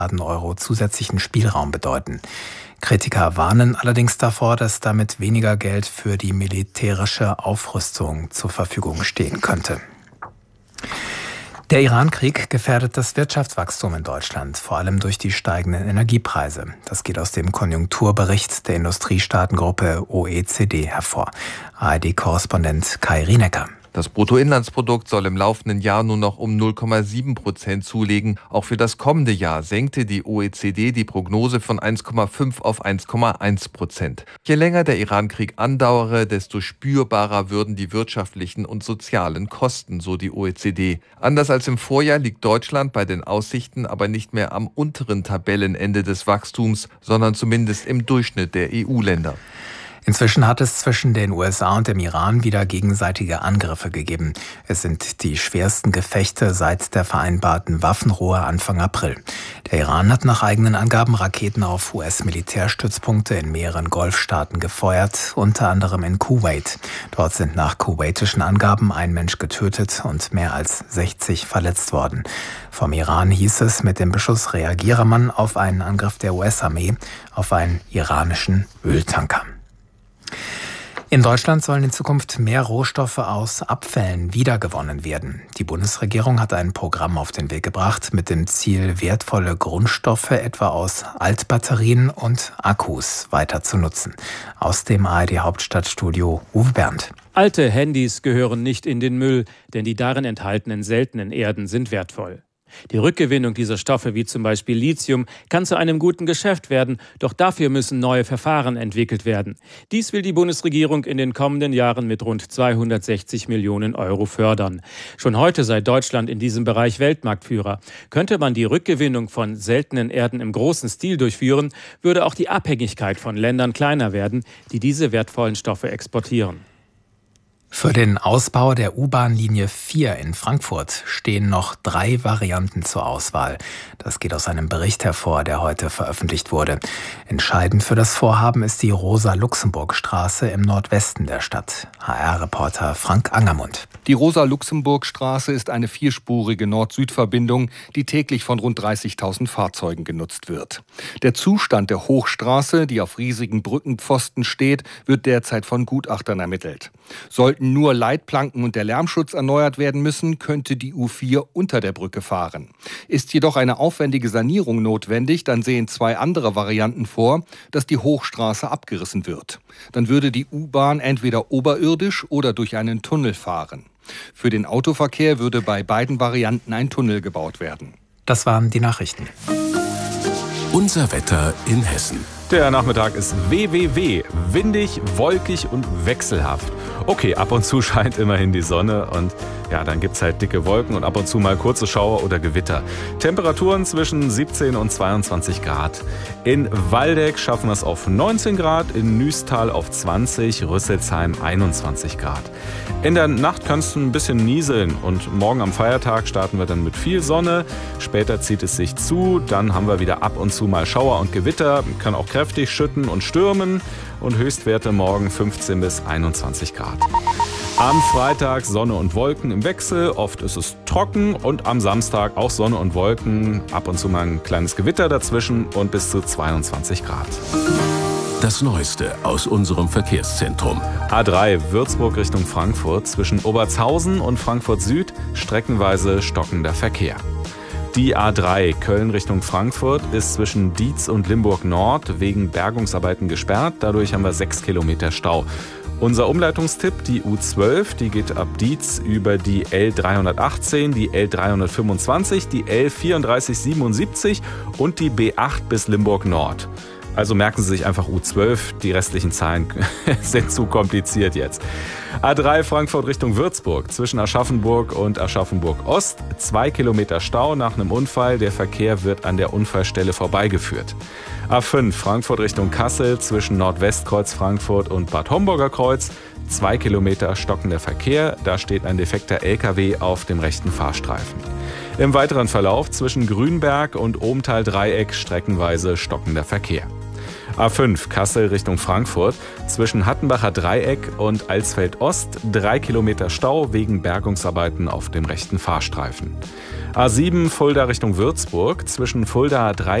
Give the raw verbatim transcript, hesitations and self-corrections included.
Milliarden Euro zusätzlichen Spielraum bedeuten. Kritiker warnen allerdings davor, dass damit weniger Geld für die militärische Aufrüstung zur Verfügung stehen könnte. Der Iran-Krieg gefährdet das Wirtschaftswachstum in Deutschland, vor allem durch die steigenden Energiepreise. Das geht aus dem Konjunkturbericht der Industriestaatengruppe O E C D hervor. A R D-Korrespondent Kai Rienecker. Das Bruttoinlandsprodukt soll im laufenden Jahr nur noch um null Komma sieben Prozent zulegen. Auch für das kommende Jahr senkte die O E C D die Prognose von eins Komma fünf auf eins Komma eins Prozent. Je länger der Iran-Krieg andauere, desto spürbarer würden die wirtschaftlichen und sozialen Kosten, so die O E C D. Anders als im Vorjahr liegt Deutschland bei den Aussichten aber nicht mehr am unteren Tabellenende des Wachstums, sondern zumindest im Durchschnitt der E U-Länder. Inzwischen hat es zwischen den U S A und dem Iran wieder gegenseitige Angriffe gegeben. Es sind die schwersten Gefechte seit der vereinbarten Waffenruhe Anfang April. Der Iran hat nach eigenen Angaben Raketen auf U S-Militärstützpunkte in mehreren Golfstaaten gefeuert, unter anderem in Kuwait. Dort sind nach kuwaitischen Angaben ein Mensch getötet und mehr als sechzig verletzt worden. Vom Iran hieß es, mit dem Beschuss reagiere man auf einen Angriff der U S-Armee auf einen iranischen Öltanker. In Deutschland sollen in Zukunft mehr Rohstoffe aus Abfällen wiedergewonnen werden. Die Bundesregierung hat ein Programm auf den Weg gebracht mit dem Ziel, wertvolle Grundstoffe etwa aus Altbatterien und Akkus weiter zu nutzen. Aus dem A R D-Hauptstadtstudio Uwe Bernd. Alte Handys gehören nicht in den Müll, denn die darin enthaltenen seltenen Erden sind wertvoll. Die Rückgewinnung dieser Stoffe, wie zum Beispiel Lithium, kann zu einem guten Geschäft werden, doch dafür müssen neue Verfahren entwickelt werden. Dies will die Bundesregierung in den kommenden Jahren mit rund zweihundertsechzig Millionen Euro fördern. Schon heute sei Deutschland in diesem Bereich Weltmarktführer. Könnte man die Rückgewinnung von seltenen Erden im großen Stil durchführen, würde auch die Abhängigkeit von Ländern kleiner werden, die diese wertvollen Stoffe exportieren. Für den Ausbau der U-Bahn-Linie vier in Frankfurt stehen noch drei Varianten zur Auswahl. Das geht aus einem Bericht hervor, der heute veröffentlicht wurde. Entscheidend für das Vorhaben ist die Rosa-Luxemburg-Straße im Nordwesten der Stadt. H R-Reporter Frank Angermund. Die Rosa-Luxemburg-Straße ist eine vierspurige Nord-Süd-Verbindung, die täglich von rund dreißigtausend Fahrzeugen genutzt wird. Der Zustand der Hochstraße, die auf riesigen Brückenpfosten steht, wird derzeit von Gutachtern ermittelt. Sollten nur Leitplanken und der Lärmschutz erneuert werden müssen, könnte die U vier unter der Brücke fahren. Ist jedoch eine aufwendige Sanierung notwendig, dann sehen zwei andere Varianten vor, dass die Hochstraße abgerissen wird. Dann würde die U-Bahn entweder oberirdisch oder durch einen Tunnel fahren. Für den Autoverkehr würde bei beiden Varianten ein Tunnel gebaut werden. Das waren die Nachrichten. Unser Wetter in Hessen. Der Nachmittag ist W W W, windig, wolkig und wechselhaft. Okay, ab und zu scheint immerhin die Sonne und ja, dann gibt's halt dicke Wolken und ab und zu mal kurze Schauer oder Gewitter. Temperaturen zwischen siebzehn und zweiundzwanzig Grad. In Waldeck schaffen wir es auf neunzehn Grad, in Nüstal auf zwanzig, Rüsselsheim einundzwanzig Grad. In der Nacht kann es ein bisschen nieseln und morgen am Feiertag starten wir dann mit viel Sonne. Später zieht es sich zu, dann haben wir wieder ab und zu mal Schauer und Gewitter, kann auch kräftig schütten und stürmen und Höchstwerte morgen fünfzehn bis einundzwanzig Grad. Am Freitag Sonne und Wolken im Wechsel, oft ist es trocken und am Samstag auch Sonne und Wolken, ab und zu mal ein kleines Gewitter dazwischen und bis zu zweiundzwanzig Grad. Das Neueste aus unserem Verkehrszentrum. A drei Würzburg Richtung Frankfurt, zwischen Obertshausen und Frankfurt Süd streckenweise stockender Verkehr. Die A drei Köln Richtung Frankfurt ist zwischen Dietz und Limburg Nord wegen Bergungsarbeiten gesperrt. Dadurch haben wir sechs Kilometer Stau. Unser Umleitungstipp, die U zwölf, die geht ab Dietz über die L dreihundertachtzehn, die L dreihundertfünfundzwanzig, die L vierunddreißig siebenundsiebzig und die B acht bis Limburg Nord. Also merken Sie sich einfach U zwölf, die restlichen Zahlen sind zu kompliziert jetzt. A drei Frankfurt Richtung Würzburg, zwischen Aschaffenburg und Aschaffenburg Ost, zwei Kilometer Stau nach einem Unfall, der Verkehr wird an der Unfallstelle vorbeigeführt. A fünf Frankfurt Richtung Kassel, zwischen Nordwestkreuz Frankfurt und Bad Homburger Kreuz, zwei Kilometer stockender Verkehr, da steht ein defekter L K W auf dem rechten Fahrstreifen. Im weiteren Verlauf zwischen Grünberg und Ohmtal-Dreieck streckenweise stockender Verkehr. A fünf Kassel Richtung Frankfurt. Zwischen Hattenbacher Dreieck und Alsfeld Ost drei Kilometer Stau wegen Bergungsarbeiten auf dem rechten Fahrstreifen. A sieben Fulda Richtung Würzburg. Zwischen Fulda Dreieck